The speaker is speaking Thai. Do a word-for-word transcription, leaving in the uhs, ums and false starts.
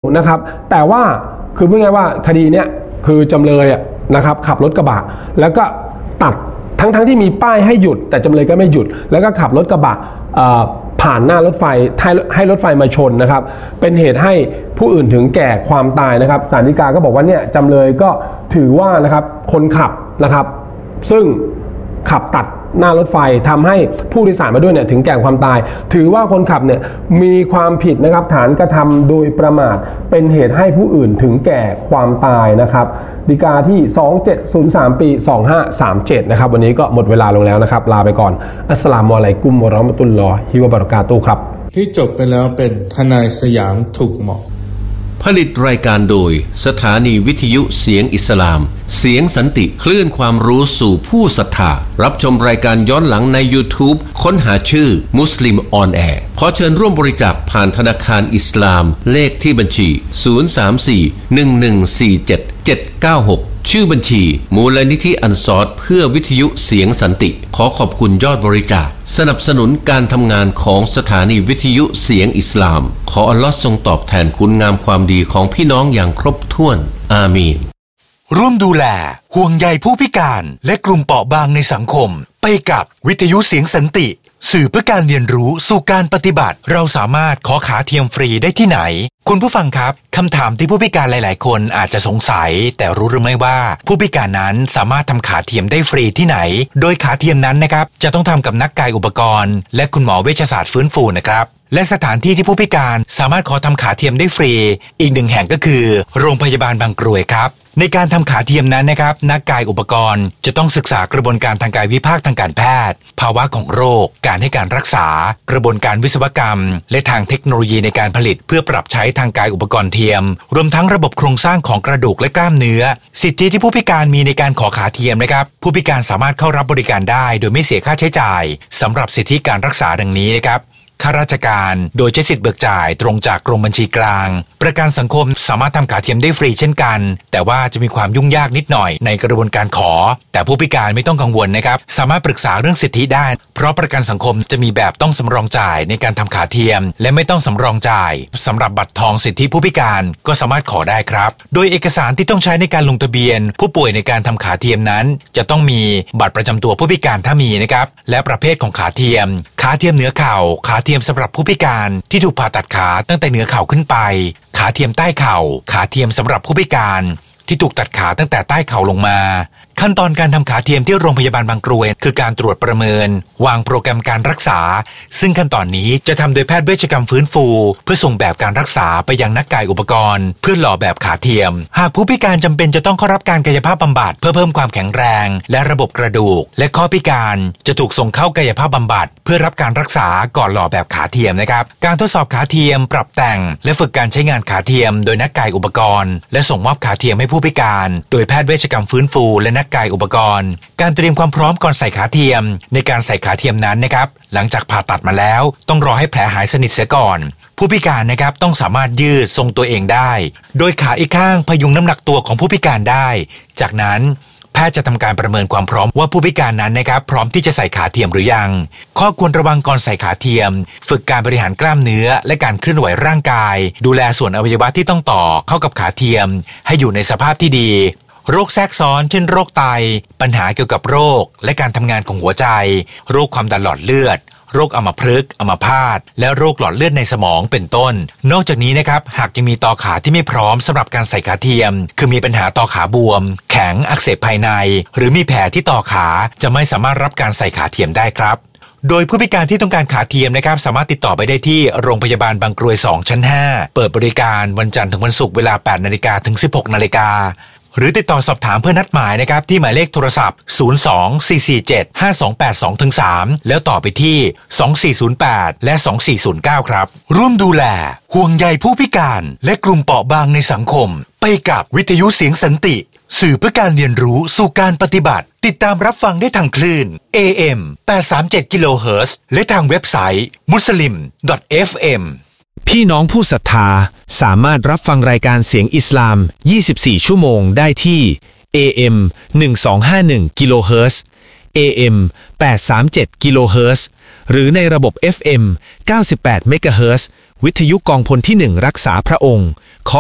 นะครับแต่ว่าคือพูดง่ายว่าคดีเนี้ยคือจำเลยนะครับขับรถกระบะแล้วก็ตัดทั้งๆ ท, ที่มีป้ายให้หยุดแต่จำเลยก็ไม่หยุดแล้วก็ขับรถกระบะผ่านหน้ารถไฟให้ให้รถไฟมาชนนะครับเป็นเหตุให้ผู้อื่นถึงแก่ความตายนะครับศาลฎีกาก็บอกว่าเนี่ยจำเลยก็ถือว่านะครับคนขับนะครับซึ่งขับตัดหน้ารถไฟทำให้ผู้โดยสารมาด้วยเนี่ยถึงแก่ความตายถือว่าคนขับเนี่ยมีความผิดนะครับฐานกระทำโดยประมาทเป็นเหตุให้ผู้อื่นถึงแก่ความตายนะครับฎีกาที่สองเจ็ดศูนย์สามปีสองห้าสามเจ็ดนะครับวันนี้ก็หมดเวลาลงแล้วนะครับลาไปก่อนอัสสลามุอะลัยกุมวะเราะมะตุลลอฮิวะบะเราะกาตุฮ์ครับที่จบไปแล้วเป็นทนายสยามถูกเหมาะผลิตรายการโดยสถานีวิทยุเสียงอิสลามเสียงสันติคลื่นความรู้สู่ผู้ศรัทธารับชมรายการย้อนหลังใน YouTube ค้นหาชื่อมุสลิมออนแอร์ขอเชิญร่วมบริจาคผ่านธนาคารอิสลามเลขที่บัญชีศูนย์ สาม สี่ หนึ่ง หนึ่ง สี่ เจ็ด เจ็ด เก้า หกชื่อบัญชีมูลนิธิอันซอรเพื่อวิทยุเสียงสันติขอขอบคุณยอดบริจาคสนับสนุนการทำงานของสถานีวิทยุเสียงอิสลามขออัลลอฮ์ทรงตอบแทนคุณงามความดีของพี่น้องอย่างครบถ้วนอามีนร่วมดูแลห่วงใยผู้พิการและกลุ่มเปราะบางในสังคมไปกับวิทยุเสียงสันติสื่อเพื่อการเรียนรู้สู่การปฏิบัติเราสามารถขอขาเทียมฟรีได้ที่ไหนคุณผู้ฟังครับคำถามที่ผู้พิการหลายๆคนอาจจะสงสัยแต่รู้หรือไม่ว่าผู้พิการนั้นสามารถทำขาเทียมได้ฟรีที่ไหนโดยขาเทียมนั้นนะครับจะต้องทำกับนักกายอุปกรณ์และคุณหมอเวชศาสตร์ฟื้นฟูนะครับและสถานที่ที่ผู้พิการสามารถขอทำขาเทียมได้ฟรีอีกหนึ่งแห่งก็คือโรงพยาบาลบางกรวยครับในการทำขาเทียมนั้นนะครับนักกายอุปกรณ์จะต้องศึกษากระบวนการทางกายวิภาคทางการแพทย์ภาวะของโรคการให้การรักษากระบวนการวิศวกรรมและทางเทคโนโลยีในการผลิตเพื่อปรับใช้ทางกายอุปกรณ์เทียมรวมทั้งระบบโครงสร้างของกระดูกและกล้ามเนื้อสิทธิที่ผู้พิการมีในการขอขาเทียมนะครับผู้พิการสามารถเข้ารับบริการได้โดยไม่เสียค่าใช้จ่ายสำหรับสิทธิการรักษาดังนี้นะครับข้าราชการโดยใช้สิทธิเบิกจ่ายตรงจากกรมบัญชีกลางประกันสังคมสามารถทำขาเทียมได้ฟรีเช่นกันแต่ว่าจะมีความยุ่งยากนิดหน่อยในกระบวนการขอแต่ผู้พิการไม่ต้องกังวลนะครับสามารถปรึกษาเรื่องสิทธิได้เพราะประกันสังคมจะมีแบบต้องสำรองจ่ายในการทำขาเทียมและไม่ต้องสำรองจ่ายสำหรับบัตรทองสิทธิผู้พิการก็สามารถขอได้ครับโดยเอกสารที่ต้องใช้ในการลงทะเบียนผู้ป่วยในการทำขาเทียมนั้นจะต้องมีบัตรประจำตัวผู้พิการถ้ามีนะครับและประเภทของขาเทียมขาเทียมเหนือเข่าขาเทียมสำหรับผู้พิการที่ถูกผ่าตัดขาตั้งแต่เหนือเข่าขึ้นไปขาเทียมใต้เข่าขาเทียมสำหรับผู้พิการที่ถูกตัดขาตั้งแต่ใต้เข่าลงมาขั้นตอนการทำขาเทียมที่โรงพยาบาลบางกรวยคือการตรวจประเมินวางโปรแกรมการรักษาซึ่งขั้นตอนนี้จะทำโดยแพทย์เวชกรรมฟื้นฟูเพื่อส่งแบบการรักษาไปยังนักกายอุปกรณ์เพื่อหล่อแบบขาเทียมหากผู้พิการจำเป็นจะต้องเข้ารับการกายภาพบำบัดเพื่อเพิ่มความแข็งแรงและระบบกระดูกและข้อพิการจะถูกส่งเข้ากายภาพบำบัดเพื่อรับการรักษาก่อนหล่อแบบขาเทียมนะครับการทดสอบขาเทียมปรับแต่งและฝึกการใช้งานขาเทียมโดยนักกายอุปกรณ์และส่งมอบขาเทียมให้ผู้พิการโดยแพทย์เวชกรรมฟื้นฟูและนักกายอุปกรณ์การเตรียมความพร้อมก่อนใส่ขาเทียมในการใส่ขาเทียมนั้นนะครับหลังจากผ่าตัดมาแล้วต้องรอให้แผลหายสนิทเสียก่อนผู้พิการนะครับต้องสามารถยืดทรงตัวเองได้โดยขาอีกข้างพยุงน้ำหนักตัวของผู้พิการได้จากนั้นแพทย์จะทำการประเมินความพร้อมว่าผู้พิการนั้นนะครับพร้อมที่จะใส่ขาเทียมหรือยังข้อควรระวังก่อนใส่ขาเทียมฝึกการบริหารกล้ามเนื้อและการเคลื่อนไหวร่างกายดูแลส่วนอวัยวะที่ต้องต่อเข้ากับขาเทียมให้อยู่ในสภาพที่ดีโรคแทรกซ้อนเช่นโรคไตปัญหาเกี่ยวกับโรคและการทำงานของหัวใจโรคความดันหลอดเลือดโรคอัมพฤกษ์อัมพาตและโรคหลอดเลือดในสมองเป็นต้นนอกจากนี้นะครับหากยังมีต่อขาที่ไม่พร้อมสำหรับการใส่ขาเทียมคือมีปัญหาต่อขาบวมแข็งอักเสบภายในหรือมีแผลที่ต่อขาจะไม่สามารถรับการใส่ขาเทียมได้ครับโดยผู้พิการที่ต้องการขาเทียมนะครับสามารถติดต่อไปได้ที่โรงพยาบาลบางกรวยสองชั้นห้าเปิดบริการวันจันทร์ถึงวันศุกร์เวลา แปดนาฬิกา ถึง สิบหกนาฬิกาหรือติดต่อสอบถามเพื่อนัดหมายนะครับที่หมายเลขโทรศัพท์ศูนย์ สอง สี่ สี่ เจ็ด ห้า สอง แปด สอง สามแล้วต่อไปที่สองสี่ศูนย์แปดและสองสี่ศูนย์เก้าครับร่วมดูแลห่วงใยผู้พิการและกลุ่มเปราะบางในสังคมไปกับวิทยุเสียงสันติสื่อเพื่อการเรียนรู้สู่การปฏิบัติติดตามรับฟังได้ทางคลื่น เอ เอ็ม แปดร้อยสามสิบเจ็ด กิโลเฮิรตซ์และทางเว็บไซต์ มุสลิม ดอท เอฟ เอ็มพี่น้องผู้ศรัทธาสามารถรับฟังรายการเสียงอิสลามยี่สิบสี่ชั่วโมงได้ที่ เอ เอ็ม หนึ่งสองห้าหนึ่ง กิโลเฮิรตซ์ เอ เอ็ม แปดร้อยสามสิบเจ็ด กิโลเฮิรตซ์หรือในระบบ เอฟ เอ็ม เก้าสิบแปด เมกะเฮิรตซ์วิทยุกองพลที่หนึ่งรักษาพระองค์